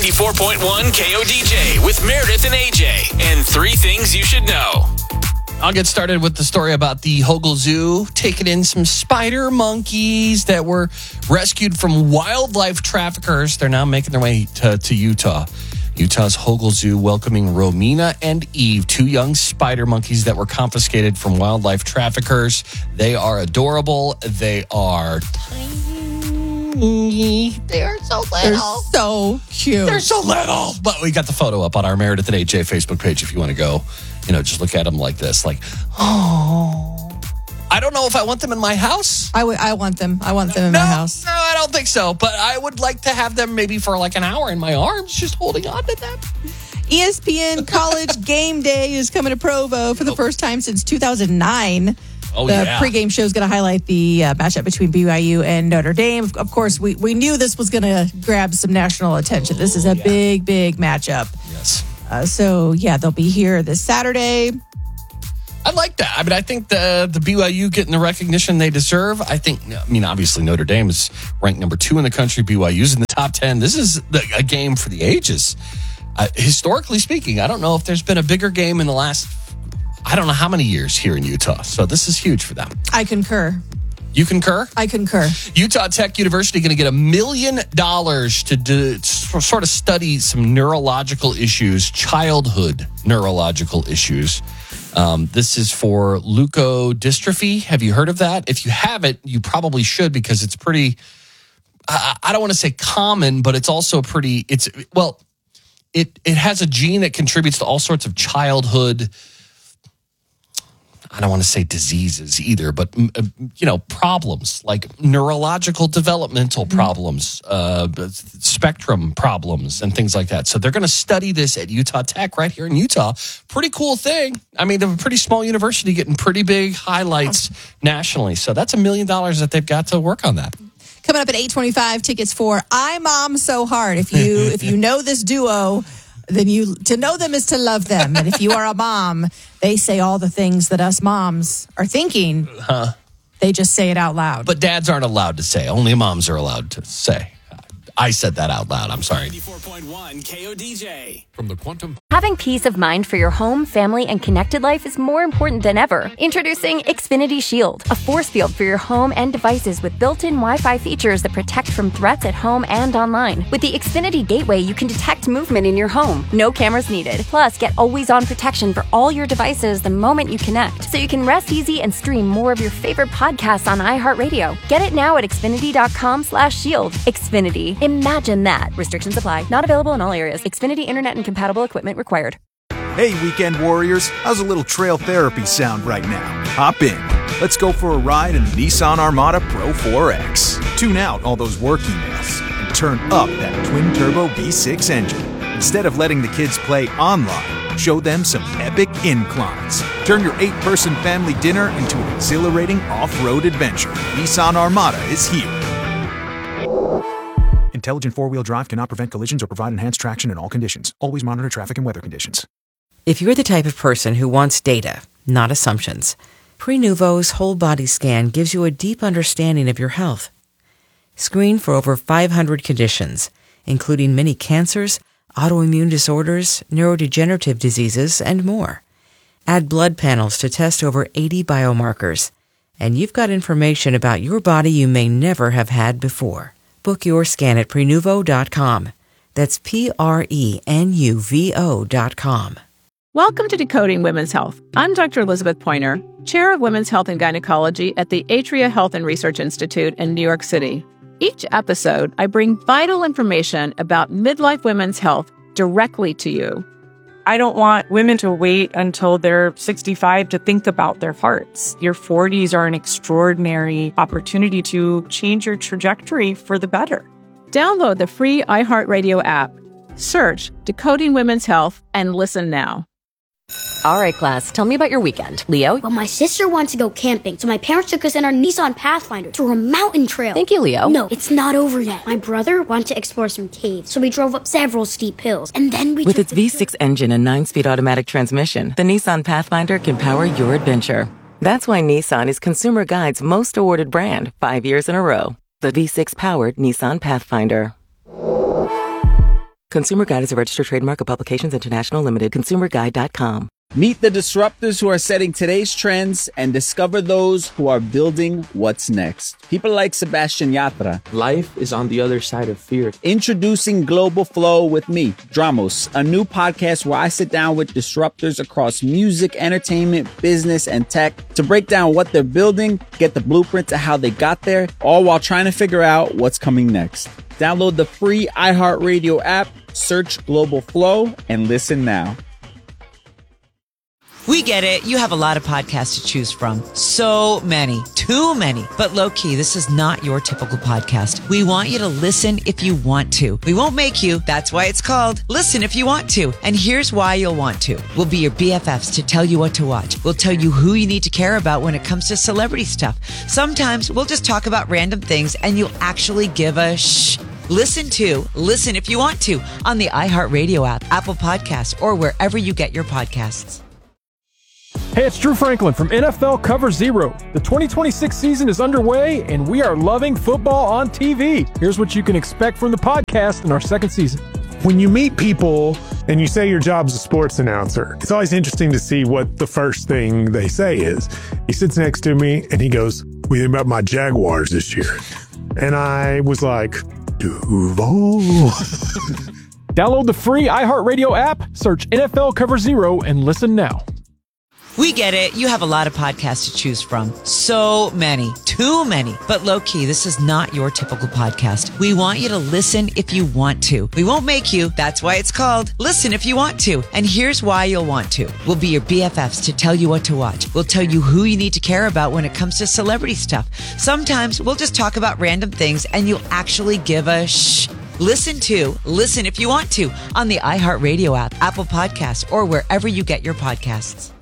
94.1 KODJ with Meredith and AJ. And 3 things you should know. I'll get started with the story about the Hogle Zoo taking in some spider monkeys that were rescued from wildlife traffickers. They're now making their way to Utah. Utah's Hogle Zoo welcoming Romina and Eve, 2 young spider monkeys that were confiscated from wildlife traffickers. They are adorable. They are tiny. They are so little. They're so cute. They're so little. But we got the photo up on our Meredith and AJ Facebook page if you want to go, just look at them like this. Like, oh. I don't know if I want them in my house. I want them. I want them in my house. No, I don't think so. But I would like to have them maybe for like an hour in my arms, just holding on to them. ESPN College Game Day is coming to Provo for the first time since 2009. Oh, the pregame show is going to highlight the matchup between BYU and Notre Dame. Of course, we knew this was going to grab some national attention. This is a big matchup. Yes. They'll be here this Saturday. I like that. I think the BYU getting the recognition they deserve. Obviously Notre Dame is ranked number 2 in the country. BYU's in the top 10. This is a game for the ages. Historically speaking, I don't know if there's been a bigger game in the last, I don't know how many years here in Utah. So this is huge for them. I concur. You concur? I concur. Utah Tech University going to get $1 million to sort of study some neurological issues, childhood neurological issues. This is for leukodystrophy. Have you heard of that? If you haven't, you probably should because it's pretty, I don't want to say common, but it's also it has a gene that contributes to all sorts of childhood, I don't want to say diseases either, but, problems like neurological developmental problems, spectrum problems and things like that. So they're going to study this at Utah Tech right here in Utah. Pretty cool thing. They're a pretty small university getting pretty big highlights nationally. So that's $1 million that they've got to work on that. Coming up at 8:25, tickets for I Mom So Hard. If you know this duo, then to know them is to love them. And if you are a mom, they say all the things that us moms are thinking. They just say it out loud. But dads aren't allowed to say. Only moms are allowed to say. I said that out loud. I'm sorry. 94.1 KODJ. From the Quantum. Having peace of mind for your home, family, and connected life is more important than ever. Introducing Xfinity Shield, a force field for your home and devices with built-in Wi-Fi features that protect from threats at home and online. With the Xfinity Gateway, you can detect movement in your home. No cameras needed. Plus, get always-on protection for all your devices the moment you connect, so you can rest easy and stream more of your favorite podcasts on iHeartRadio. Get it now at Xfinity.com/shield. Xfinity. Imagine that. Restrictions apply. Not available in all areas. Xfinity Internet and compatible equipment required. Hey, weekend warriors. How's a little trail therapy sound right now? Hop in. Let's go for a ride in the Nissan Armada Pro 4X. Tune out all those work emails and turn up that twin-turbo V6 engine. Instead of letting the kids play online, show them some epic inclines. Turn your 8-person family dinner into an exhilarating off-road adventure. Nissan Armada is here. Intelligent four-wheel drive cannot prevent collisions or provide enhanced traction in all conditions. Always monitor traffic and weather conditions. If you're the type of person who wants data, not assumptions, Prenuvo's whole body scan gives you a deep understanding of your health. Screen for over 500 conditions, including many cancers, autoimmune disorders, neurodegenerative diseases, and more. Add blood panels to test over 80 biomarkers, and you've got information about your body you may never have had before. Book your scan at Prenuvo.com. That's Prenuvo.com. Welcome to Decoding Women's Health. I'm Dr. Elizabeth Pointer, Chair of Women's Health and Gynecology at the Atria Health and Research Institute in New York City. Each episode, I bring vital information about midlife women's health directly to you. I don't want women to wait until they're 65 to think about their hearts. Your 40s are an extraordinary opportunity to change your trajectory for the better. Download the free iHeartRadio app. Search Decoding Women's Health and listen now. All right, class, tell me about your weekend. Leo? Well, my sister wants to go camping, so my parents took us in our Nissan Pathfinder to a mountain trail. Thank you, Leo. No, it's not over yet. My brother wanted to explore some caves, so we drove up several steep hills, and then we With its V6 engine and 9-speed automatic transmission, the Nissan Pathfinder can power your adventure. That's why Nissan is Consumer Guide's most awarded brand 5 years in a row. The V6-powered Nissan Pathfinder. Consumer Guide is a registered trademark of Publications International Limited. ConsumerGuide.com. Meet the disruptors who are setting today's trends and discover those who are building what's next. People like Sebastian Yatra. Life is on the other side of fear. Introducing Global Flow with me, Dramos, a new podcast where I sit down with disruptors across music, entertainment, business, and tech to break down what they're building, get the blueprint to how they got there, all while trying to figure out what's coming next. Download the free iHeartRadio app, search Global Flow, and listen now. We get it. You have a lot of podcasts to choose from. So many. Too many. But low-key, this is not your typical podcast. We want you to listen if you want to. We won't make you. That's why it's called Listen If You Want To. And here's why you'll want to. We'll be your BFFs to tell you what to watch. We'll tell you who you need to care about when it comes to celebrity stuff. Sometimes we'll just talk about random things and you'll actually give a shh. Listen If You Want To on the iHeartRadio app, Apple Podcasts, or wherever you get your podcasts. Hey, it's Drew Franklin from NFL Cover Zero. The 2026 season is underway, and we are loving football on TV. Here's what you can expect from the podcast in our second season. When you meet people and you say your job's a sports announcer, it's always interesting to see what the first thing they say is. He sits next to me, and he goes, "What do you think about my Jaguars this year?" And I was like, Duval. Download the free iHeartRadio app, search NFL Cover Zero, and listen now. We get it. You have a lot of podcasts to choose from. So many. Too many. But low-key, this is not your typical podcast. We want you to listen if you want to. We won't make you. That's why it's called Listen If You Want To. And here's why you'll want to. We'll be your BFFs to tell you what to watch. We'll tell you who you need to care about when it comes to celebrity stuff. Sometimes we'll just talk about random things and you'll actually give a shh. Listen If You Want To on the iHeartRadio app, Apple Podcasts, or wherever you get your podcasts.